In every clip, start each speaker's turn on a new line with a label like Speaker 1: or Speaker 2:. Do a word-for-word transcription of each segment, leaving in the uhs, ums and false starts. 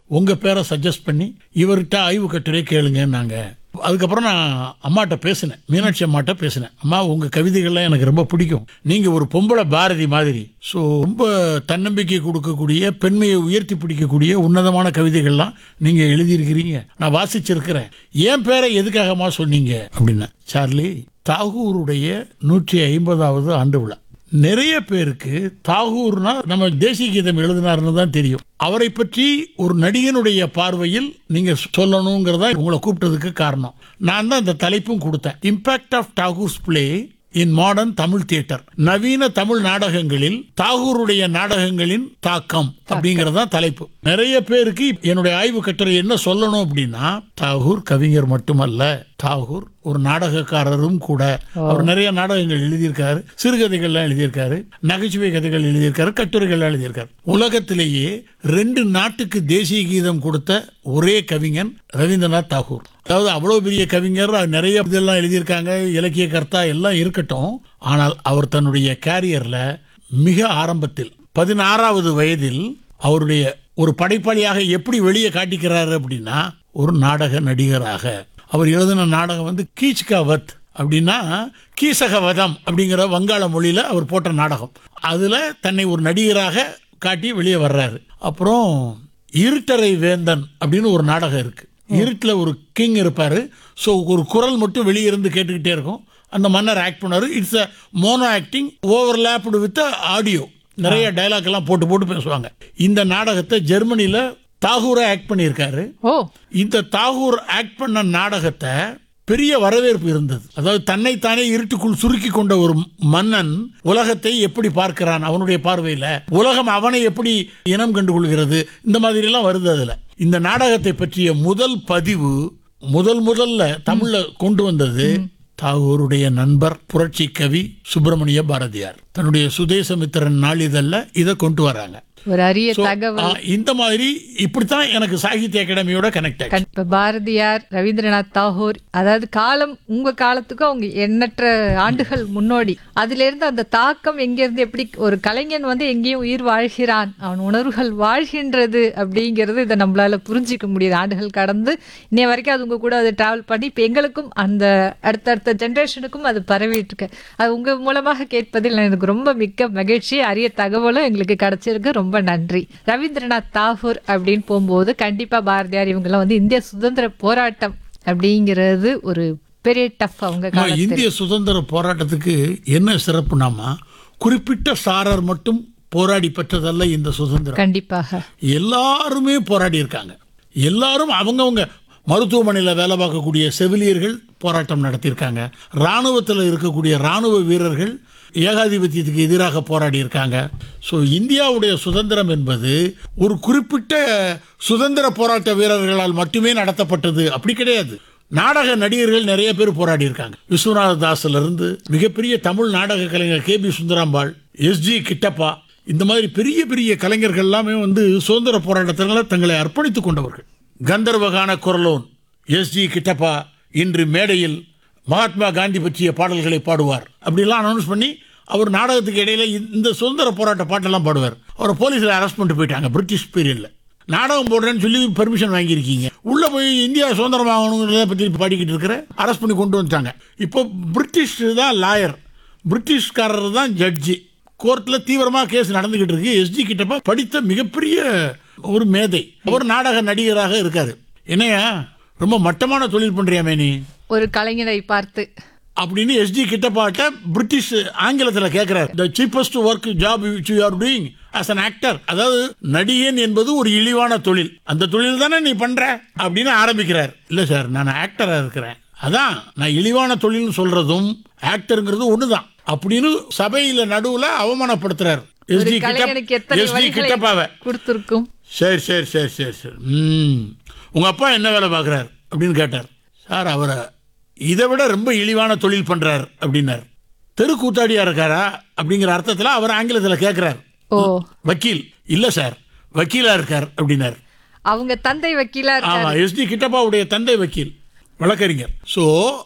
Speaker 1: உங்க பேரை சஜஸ்ட் பண்ணி இவர்கிட்ட ஆய்வு கட்டுரை கேளுங்கன்னாங்க. அதுக்கப்புறம் நான் அம்மாட்ட பேசினேன், மீனாட்சி அம்மாட்ட பேசினேன். அம்மா, உங்க கவிதைகள்லாம் எனக்கு ரொம்ப பிடிக்கும். நீங்க ஒரு பொம்பளை பாரதி மாதிரி, ஸோ ரொம்ப தன்னம்பிக்கை கொடுக்கக்கூடிய, பெண்மையை உயர்த்தி பிடிக்கக்கூடிய உன்னதமான கவிதைகள்லாம் நீங்க எழுதியிருக்கிறீங்க, நான் வாசிச்சிருக்கிறேன். என் பேரை எதுக்காகமா சொன்னீங்க அப்படின்னா, சார்லி, தாகூருடைய நூற்றி ஐம்பதாவது ஆண்டு விழா. நிறைய பேருக்கு தாகூர்னா நம்ம தேசிய கீதம் எழுதினார்னு தான் தெரியும். அவரை பற்றி ஒரு நடிகனுடைய பார்வையில் நீங்க சொல்லணுங்கிறதா உங்களை கூப்பிட்டதுக்கு காரணம். நான் தான் இந்த தலைப்பும் கொடுத்தேன், impact of Tagore's play in modern Tamil theatre. நவீன தமிழ் நாடகங்களில் தாகூருடைய நாடகங்களின் தாக்கம் அப்படிங்கறதா தலைப்பு. நிறைய பேருக்கு என்னுடைய ஆய்வு கட்டுரை என்ன சொல்லணும் அப்படின்னா, தாகூர் கவிஞர் மட்டுமல்ல, தாகூர் ஒரு நாடகக்காரரும் கூட. அவர் நிறைய நாடகங்கள் எழுதியிருக்காரு, சிறுகதைகள்லாம் எழுதியிருக்காரு, நகைச்சுவை கதைகள் எழுதியிருக்காரு, கட்டுரைகள்லாம் எழுதியிருக்காரு. உலகத்திலேயே ரெண்டு நாட்டுக்கு தேசிய கீதம் கொடுத்த ஒரே கவிஞன் ரவீந்திரநாத் தாகூர். அதாவது அவ்வளவு பெரிய கவிஞர், நிறைய இதெல்லாம் எழுதியிருக்காங்க, இலக்கிய கர்த்தா எல்லாம் இருக்கட்டும். ஆனால் அவர் தன்னுடைய கேரியர்ல மிக ஆரம்பத்தில் பதினாறாவது வயதில் அவருடைய ஒரு படைப்பாளியாக எப்படி வெளியே காட்டிக்கிறாரு அப்படின்னா, ஒரு நாடக நடிகராக. அவர் எழுதின நாடகம் வந்து கீச்காவத் அப்படின்னா கீசகவதம் அப்படிங்கிற வங்காள மொழியில அவர் போட்ட நாடகம். அதுல தன்னை ஒரு நடிகராக காட்டி வெளியே வர்றாரு. அப்புறம் இருட்டறை வேந்தன் அப்படின்னு ஒரு நாடகம் இருக்கு. இருட்டுல ஒரு கிங் இருப்பாரு, ஸோ ஒரு குரல் மட்டும் வெளியே இருந்து கேட்டுக்கிட்டே இருக்கும், அந்த மன்னர் ஆக்ட் பண்ணாரு. It's a mono acting overlapped with audio, நிறைய டைலாக் எல்லாம் போட்டு போட்டு பேசுவாங்க. இந்த நாடகத்தை ஜெர்மனில தாகூரை ஆக்ட் பண்ணியிருக்காரு. இந்த தாகூர் ஆக்ட் பண்ண நாடகத்தை பெரிய வரவேற்பு இருந்தது. அதாவது தன்னைத்தானே இருட்டுக்குள் சுருக்கி கொண்ட ஒரு மன்னன் உலகத்தை எப்படி பார்க்கிறான், அவனுடைய பார்வையில உலகம் அவனை எப்படி இனம் கண்டுகொள்கிறது, இந்த மாதிரி எல்லாம் வருது. அதுல இந்த நாடகத்தை பற்றிய முதல் பதிவு முதல் முதல்ல தமிழ்ல கொண்டு வந்தது தாகூருடைய நண்பர் புரட்சி கவி சுப்பிரமணிய பாரதியார். தன்னுடைய சுதேசமித்திரன் நாளிதழ்ல இதை கொண்டு வராங்க.
Speaker 2: ஒரு அரிய தகவல்.
Speaker 1: இந்த மாதிரி இப்படித்தான் எனக்கு சாகித்ய அகாடமியோட கனெக்ட் ஆகி.
Speaker 2: இப்ப பாரதியார், ரவீந்திரநாத் தாகூர், அதாவது காலம் உங்க காலத்துக்கும் அவங்க எண்ணற்ற ஆண்டுகள் முன்னோடி. அதுல இருந்து அந்த தாக்கம் எங்க இருந்து எப்படி ஒரு கலைஞன் வந்து எங்கேயும் உயிர் வாழ்கிறான், அவன் உணர்வுகள் வாழ்கின்றது அப்படிங்கிறது இதை நம்மளால புரிஞ்சிக்க முடியுது. ஆண்டுகள் கடந்து இன்னைய வரைக்கும் அது உங்க கூட அது டிராவல் பண்ணி இப்ப எங்களுக்கும் அந்த அடுத்தடுத்த ஜெனரேஷனுக்கும் அது பரவிட்டு இருக்கு. அது உங்க மூலமாக கேட்பதில் எனக்கு ரொம்ப மிக்க மகிழ்ச்சி. அரிய தகவலும் எங்களுக்கு கிடைச்சிருக்கு. ரொம்ப நன்றி. ரவீந்திரநாத் தாகூர் அப்படின்னு போகும்போது கண்டிப்பா பாரதியார் இவங்கெல்லாம் வந்து இந்திய சுதந்திர போராட்டம் அப்படிங்கிறது ஒரு பெரிய டஃப். அவங்க
Speaker 1: இந்திய சுதந்திர போராட்டத்துக்கு என்ன சிறப்புனாமா, குறிப்பிட்ட சாரர் மட்டும் போராடி பெற்றதல்ல இந்த சுதந்திரம்.
Speaker 2: கண்டிப்பாக
Speaker 1: எல்லாருமே போராடி இருக்காங்க. எல்லாரும் அவங்கவுங்க மருத்துவமனையில் வேலை பார்க்கக்கூடிய செவிலியர்கள் போராட்டம் நடத்தியிருக்காங்க. ராணுவத்தில் இருக்கக்கூடிய ராணுவ வீரர்கள் ஏகாதிபத்தியத்துக்கு எதிராக போராடி இருக்காங்க. ஸோ இந்தியாவுடைய சுதந்திரம் என்பது ஒரு குறிப்பிட்ட சுதந்திர போராட்ட வீரர்களால் மட்டுமே நடத்தப்பட்டது அப்படி கிடையாது. நாடக நடிகர்கள் நிறைய பேர் போராடி இருக்காங்க. விஸ்வநாத தாஸ்ல இருந்து மிகப்பெரிய தமிழ் நாடக கலைஞர் K P Sundarambal, S G Kittappa, இந்த மாதிரி பெரிய பெரிய கலைஞர்கள் எல்லாமே வந்து சுதந்திர போராட்டத்தில் தங்களை அர்ப்பணித்துக் கொண்டவர்கள். கந்தர்வகான குரலோன் எஸ் ஜி கிட்டப்பா இன்று மேடையில் மகாத்மா காந்தி பற்றிய பாடல்களை பாடுவார் அப்படிலாம் அனௌன்ஸ் பண்ணி அவர் நாடகத்துக்கு இடையில இந்த சுதந்திர போராட்ட பாட்டெல்லாம் பாடுவார். அவரை போலீஸில் அரெஸ்ட் பண்ணிட்டு போயிட்டாங்க பிரிட்டிஷ் பீரியட்ல. நாடகம் போடுறேன்னு சொல்லி பெர்மிஷன் வாங்கியிருக்கீங்க, உள்ள போய் இந்தியா சுதந்திரம் ஆகணுங்கிறத பற்றி பாடிக்கிட்டு இருக்கிற அரெஸ்ட் பண்ணி கொண்டு வந்துட்டாங்க. இப்போ பிரிட்டிஷ் தான் லாயர், பிரிட்டிஷ்காரர் தான் ஜட்ஜி. கோர்ட்டில் தீவிரமாக கேஸ் நடந்துகிட்டு இருக்கு. எஸ்ஜி கிட்டப்பா படித்த மிகப்பெரிய ஒரு மேதை, அவர் நாடக நடிகராக இருக்காரு. என்னையா ரொம்ப மட்டமான தொழில் பண்றியாமே நீ
Speaker 2: ஒரு கலைஞரை பார்த்து
Speaker 1: அப்படின்னு எஸ்ஜி கிட்டப்பாட்ட பிரிட்டிஷ் ஆங்கிலத்தில் கேட்கிறார். தி cheapest work job which you are doing as an actor. அதாவது நடிகன் என்பது ஒரு இழிவான தொழில், அந்த தொழில் தானே நீ பண்ற அப்படின்னு ஆரம்பிக்கிறார். இல்ல சார், நான் ஆக்டரா இருக்கிறேன், அதான் நான் இழிவான தொழில் சொல்றதும் ஆக்டருங்கிறது ஒண்ணுதான் அப்படின்னு சபையில நடுவுல அவமானப்படுத்துறாரு எஸ்ஜி கிட்டப்பாவை.
Speaker 2: கொடுத்திருக்கும்.
Speaker 1: சரி சரி சரி சரி சரி ம் உங்க அப்பா என்ன வேலை பார்க்குறாரு அப்படின்னு கேட்டார். சார், அவரை இதை விட ரொம்ப இழிவான தொழில் பண்றார் அப்படின்னார். தெருக்கூத்தாடியா இருக்காரா அப்படிங்கிற அர்த்தத்தில் அவர் ஆங்கிலத்தில் கேட்கிறார். வக்கீல் இல்ல சார், வக்கீலா இருக்கார் அப்படின்னார்.
Speaker 2: அவங்க தந்தை வக்கீலா.
Speaker 1: ஆமா, எஸ்டி கிட்டப்பாவுடைய தந்தை வக்கீல், வழக்கறிஞர். சோ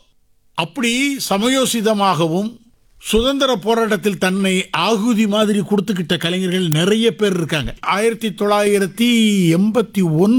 Speaker 1: அப்படி சமயோசிதமாகவும் சுதந்திர போராட்டத்தில் தன்னை ஆகுதி மாதிரி கொடுத்துக்கிட்ட கலைஞர்கள் நிறைய பேர் இருக்காங்க. ஆயிரத்தி தொள்ளாயிரத்தி எண்பத்தி ஒன்று